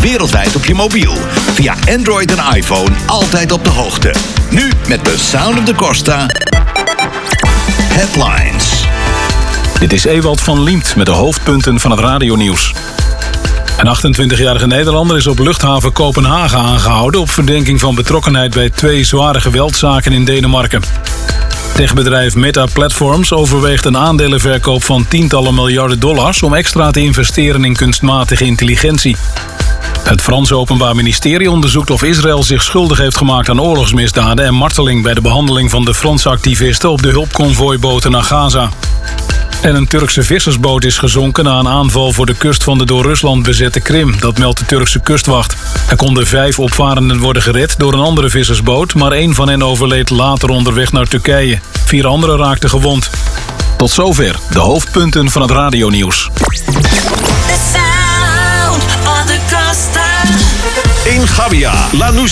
wereldwijd op je mobiel. Via Android en iPhone altijd op de hoogte. Nu met de Sound of the Costa Headlines. Dit is Ewald van Liemt met de hoofdpunten van het radionieuws. Een 28-jarige Nederlander is op luchthaven Kopenhagen aangehouden op verdenking van betrokkenheid bij 2 zware geweldzaken in Denemarken. Techbedrijf Meta Platforms overweegt een aandelenverkoop van tientallen miljarden dollars om extra te investeren in kunstmatige intelligentie. Het Franse Openbaar Ministerie onderzoekt of Israël zich schuldig heeft gemaakt aan oorlogsmisdaden en marteling bij de behandeling van de Franse activisten op de hulpconvooiboten naar Gaza. En een Turkse vissersboot is gezonken na een aanval voor de kust van de door Rusland bezette Krim. Dat meldt de Turkse kustwacht. Er konden 5 opvarenden worden gered door een andere vissersboot, maar 1 van hen overleed later onderweg naar Turkije. 4 anderen raakten gewond. Tot zover de hoofdpunten van het radionieuws. In Gabia, Lanussi.